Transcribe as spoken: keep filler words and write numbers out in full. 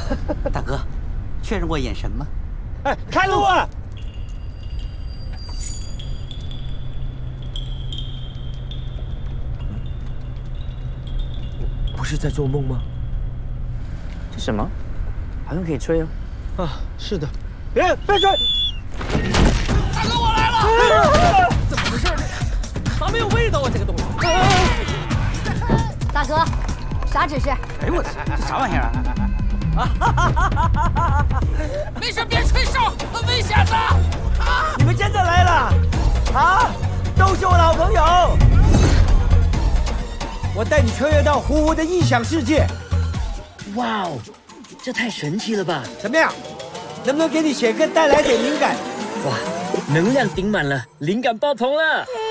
大哥，确认过眼神吗？ 哎，开路啊！ 不是在做梦吗？ 这什么？好像可以吹哦。 啊，是的。别别吹！ 大哥，我来了！ 怎么回事？咋没有味道啊？这个东西。 大哥，啥指示？ 哎呦我操，这啥玩意儿啊！没事，别吹哨，很危险的。 啊！你们真的来了？啊，都是我老朋友。我带你穿越到胡胡的异想世界。 哇哦，这太神奇了吧！ 怎么样？能不能给你写歌带来点灵感？ 哇，能量顶满了，灵感爆棚了！